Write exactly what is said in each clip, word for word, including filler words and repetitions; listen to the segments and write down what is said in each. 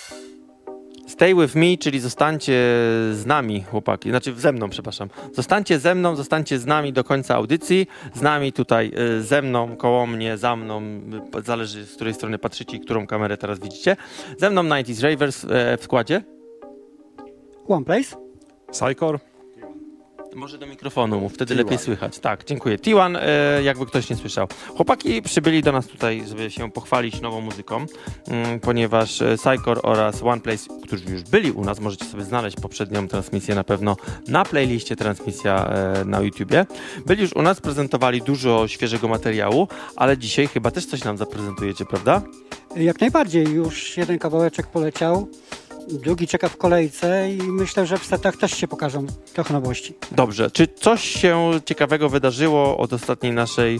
Stay with me, czyli zostańcie z nami, chłopaki. Znaczy ze mną, przepraszam. Zostańcie ze mną, zostańcie z nami do końca audycji. Z nami tutaj, y, ze mną, koło mnie, za mną. Y, zależy, z której strony patrzycie i którą kamerę teraz widzicie. Ze mną dziewięćdziesiąt Ravers y, w składzie. OnePlace. Psychor. Może do mikrofonu mów, wtedy T jeden. lepiej słychać. Tak, dziękuję. T jeden, e, jakby ktoś nie słyszał. Chłopaki przybyli do nas tutaj, żeby się pochwalić nową muzyką, mm, ponieważ Psychor oraz OnePlace, którzy już byli u nas, możecie sobie znaleźć poprzednią transmisję na pewno na playliście transmisja e, na YouTubie. Byli już u nas, prezentowali dużo świeżego materiału, ale dzisiaj chyba też coś nam zaprezentujecie, prawda? Jak najbardziej. Już jeden kawałeczek poleciał, drugi czeka w kolejce i myślę, że w setach też się pokażą trochę nowości. Dobrze. Czy coś się ciekawego wydarzyło od ostatniej naszej,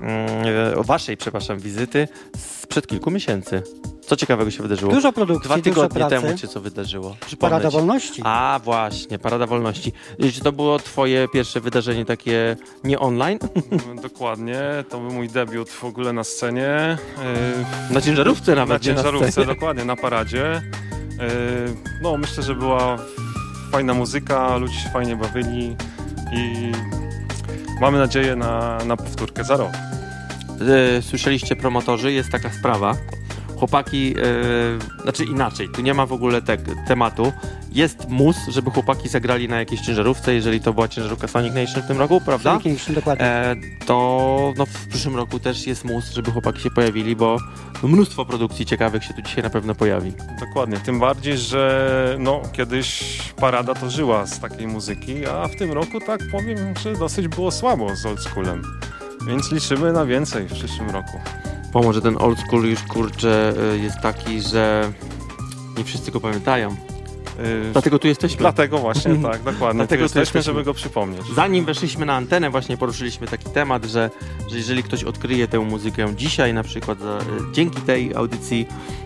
mm, waszej, przepraszam, wizyty sprzed kilku miesięcy? Co ciekawego się wydarzyło? Dużo produkcji, Dwa tygodnie dużo pracy. temu cię co wydarzyło? Przypomnę Parada ci. Wolności. A, właśnie, Parada Wolności. I czy to było twoje pierwsze wydarzenie takie nie online? Dokładnie, to był mój debiut w ogóle na scenie. Yy, Na ciężarówce nawet, Na nie na ciężarówce, scenie. dokładnie, na paradzie. Yy, no, myślę, że była fajna muzyka, ludzie się fajnie bawili i mamy nadzieję na, na powtórkę za rok. E, Słyszeliście, promotorzy, jest taka sprawa. Chłopaki, e, znaczy inaczej, tu nie ma w ogóle te, tematu. Jest mus, żeby chłopaki zagrali na jakiejś ciężarówce, jeżeli to była ciężarówka Sonic Nation w tym roku, prawda? Sonic Nation, dokładnie. E, to no, w przyszłym roku też jest mus, żeby chłopaki się pojawili, bo no, mnóstwo produkcji ciekawych się tu dzisiaj na pewno pojawi. Dokładnie, tym bardziej, że no, kiedyś Parada to żyła z takiej muzyki, a w tym roku tak powiem, że dosyć było słabo z oldschoolem. Więc liczymy na więcej w przyszłym roku. Bo może ten old school już, kurczę, y, jest taki, że nie wszyscy go pamiętają. Yy, Dlatego tu jesteśmy. Dlatego właśnie, tak, dokładnie. Dlatego tu tu jesteśmy, jesteśmy. żeby go przypomnieć. Zanim weszliśmy na antenę, właśnie poruszyliśmy taki temat, że, że jeżeli ktoś odkryje tę muzykę dzisiaj, na przykład za, dzięki tej audycji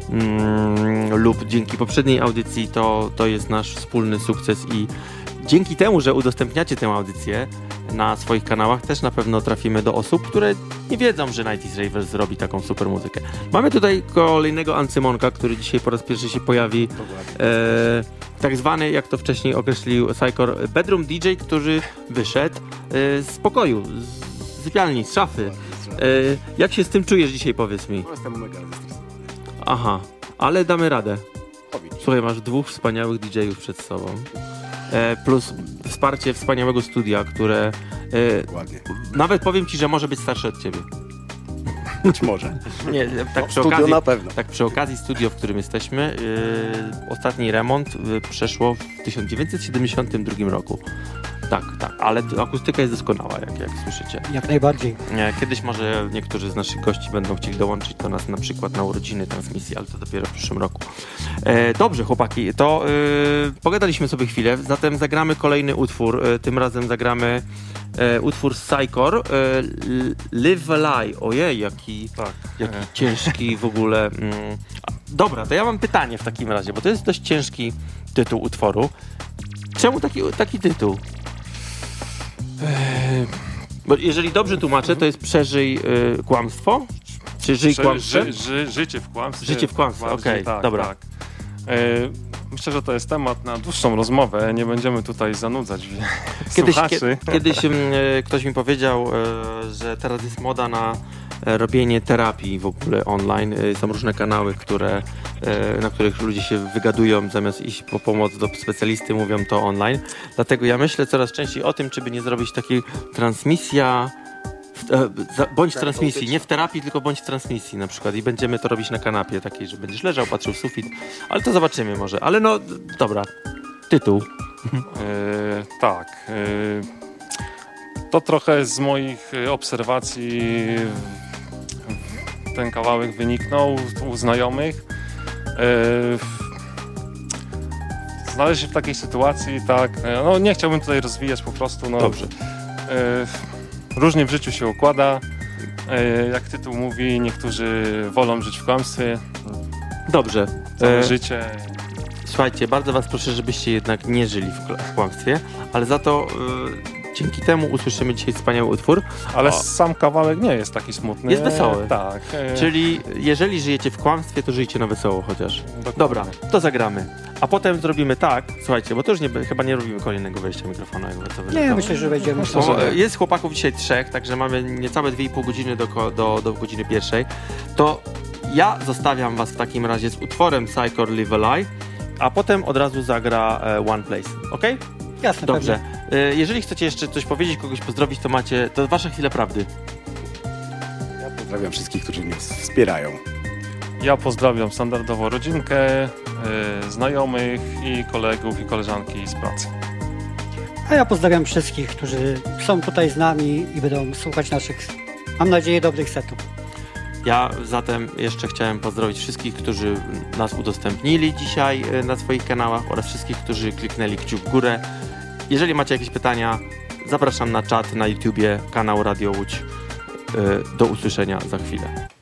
mm, lub dzięki poprzedniej audycji, to, to jest nasz wspólny sukces i dzięki temu, że udostępniacie tę audycję na swoich kanałach, też na pewno trafimy do osób, które nie wiedzą, że dziewięćdziesiąt Ravers zrobi taką super muzykę. Mamy tutaj kolejnego Ancymonka, który dzisiaj po raz pierwszy się pojawi. E, tak zwany, jak to wcześniej określił Psychor, bedroom D J, który wyszedł e, z pokoju, z sypialni, z szafy. E, jak się z tym czujesz dzisiaj, powiedz mi? Jestem mega zestresowany. Aha, ale damy radę. Powiedz. Słuchaj, masz dwóch wspaniałych D J-ów przed sobą. E, plus wsparcie wspaniałego studia, które e, Ładnie. nawet powiem ci, że może być starsze od ciebie. Być może. Nie, tak przy Studio okazji, na pewno. tak przy okazji studio, w którym jesteśmy, yy, ostatni remont yy, przeszło w tysiąc dziewięćset siedemdziesiątym drugim roku. Tak, tak, ale t- akustyka jest doskonała, jak, jak słyszycie. Jak najbardziej. Nie, kiedyś może niektórzy z naszych gości będą chcieli dołączyć do nas na przykład na urodziny transmisji, ale to dopiero w przyszłym roku. E, dobrze, chłopaki, to yy, pogadaliśmy sobie chwilę, zatem zagramy kolejny utwór. E, tym razem zagramy e, utwór z Psychor, e, Live a Lie. Ojej, jaki, Tak. jaki E, ciężki w ogóle. Mm. Dobra, to ja mam pytanie w takim razie, bo to jest dość ciężki tytuł utworu. Czemu taki, taki tytuł? Bo jeżeli dobrze tłumaczę, to jest przeżyj y, kłamstwo? Czy żyj ży, kłamstwem? ży, ży, życie w kłamstwie. Życie w kłamstwie, bardziej, okej, tak, dobra. Tak. E, myślę, że to jest temat na dłuższą rozmowę. Nie będziemy tutaj zanudzać Kiedyś, słuchaczy. kie, kiedyś y, ktoś mi powiedział, y, że teraz jest moda na y, robienie terapii w ogóle online. Y, są różne kanały, które, y, na których ludzie się wygadują, zamiast iść po pomoc do specjalisty, mówią to online. Dlatego ja myślę coraz częściej o tym, czy by nie zrobić takiej transmisja, e, za- bądź w transmisji, nie w terapii, tylko bądź w transmisji na przykład i będziemy to robić na kanapie takiej, że będziesz leżał, patrzył w sufit, ale to zobaczymy może, ale no d- dobra, tytuł. E, tak. E, to trochę z moich e, obserwacji ten kawałek wyniknął u znajomych. E, Znaleźć się w takiej sytuacji, tak, e, no nie chciałbym tutaj rozwijać po prostu, no. Dobrze. E, różnie w życiu się układa. E, jak tytuł mówi, niektórzy wolą żyć w kłamstwie Dobrze. całe E, życie. Słuchajcie, bardzo was proszę, żebyście jednak nie żyli w, kl- w kłamstwie, ale za to dzięki temu usłyszymy dzisiaj wspaniały utwór. Ale O. sam kawałek nie jest taki smutny. Jest wesoły. Tak. e, Czyli jeżeli żyjecie w kłamstwie, to żyjcie na wesoło chociaż. dokładnie. Dobra, to zagramy. A potem zrobimy tak, słuchajcie, bo to już nie, chyba nie robimy kolejnego wejścia mikrofonu. Jakby to Nie, wyglądało. myślę, że wejdziemy. Myślę, że- Bo jest chłopaków dzisiaj trzech, także mamy niecałe dwie i pół godziny do, ko- do, do godziny pierwszej. To ja zostawiam was w takim razie z utworem Psychor Live a Lie, a potem od razu zagra e, One Place, okej? Jasne, Dobrze. pewnie. E, jeżeli chcecie jeszcze coś powiedzieć, kogoś pozdrowić, to macie, to wasza chwila prawdy. Ja pozdrawiam wszystkich, którzy mnie wspierają. Ja pozdrawiam standardowo rodzinkę, y, znajomych i kolegów i koleżanki z pracy. A ja pozdrawiam wszystkich, którzy są tutaj z nami i będą słuchać naszych, mam nadzieję, dobrych setów. Ja zatem jeszcze chciałem pozdrowić wszystkich, którzy nas udostępnili dzisiaj e, na swoich kanałach oraz wszystkich, którzy kliknęli kciuk w górę. Jeżeli macie jakieś pytania, zapraszam na czat na YouTubie, kanał Radio Łódź. E, Do usłyszenia za chwilę.